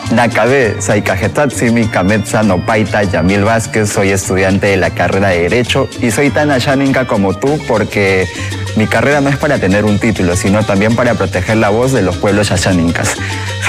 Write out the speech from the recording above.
Nakabe Saikajetatsi Kametsa Nopaita Yamil Vázquez, soy estudiante de la carrera de Derecho y soy tan ayaninka como tú porque mi carrera no es para tener un título, sino también para proteger la voz de los pueblos ayaninkas.